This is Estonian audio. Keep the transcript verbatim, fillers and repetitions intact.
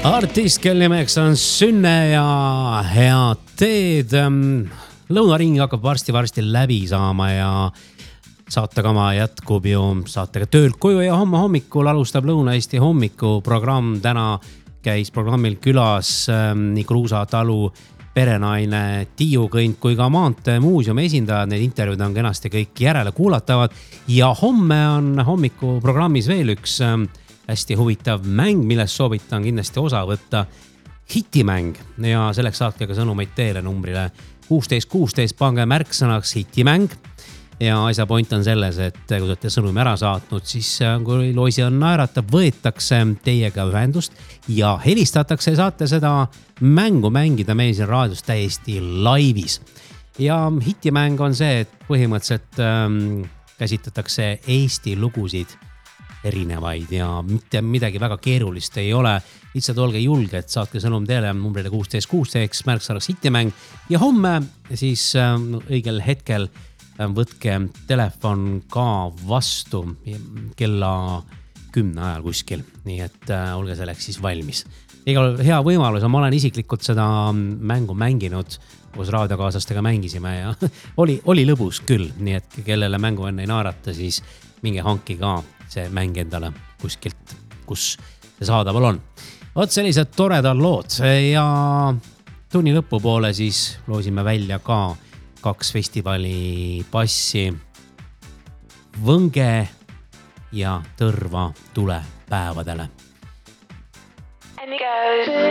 Artist, kelle nimeks on Sünne ja head teed. Lõunaring hakkab varsti-varsti läbi saama ja saatekama jätkub ju saatega töölt koju ja homme hommikul alustab Lõuna-Eesti hommikuprogramm. Täna käis programmil külas nii Kruusa talu perenaine Tiiu Kõnt kui ka Maantee muuseumi esindajad. Need intervjuud on kenasti kõik järele kuulatavad ja homme on hommikuprogrammis veel üks hästi huvitav mäng, millest soovitan kindlasti osa võtta. Hitimäng ja selleks saatke ka sõnumeid teele numbrile kuusteist kuusteist, pange märksõnaks hitimäng ja asja point on selles, et kui te olete sõnumi ära saatnud, siis kui loisi on naeratav, võetakse teiega ühendust ja helistatakse ja saate seda mängu mängida meil siin raadios täiesti laivis. Ja hitimäng on see, et põhimõtteliselt ähm, käsitletakse Eesti lugusid erinevaid ja mitte midagi väga keerulist ei ole. Lihtsalt olge julge, et saatke sõnum teele numbrile kuusteist kuusteist, märksõnaks hitimäng ja homme siis ähm, õigel hetkel ähm, võtke telefon ka vastu kella kümne ajal kuskil. Nii et äh, olge selleks siis valmis. Igal hea võimalus, ma olen isiklikult seda mängu mänginud, koos raadiokaaslastega mängisime ja oli, oli lõbus küll. Nii et kellele mängu enne ei naarata, siis minge hanki ka see mäng endale kuskilt, kus see saadaval on. Oot sellised toredad lood ja tunni lõpu poole siis loosime välja ka kaks festivali passi. Võnge ja Tõrva tulepäevadele. And it goes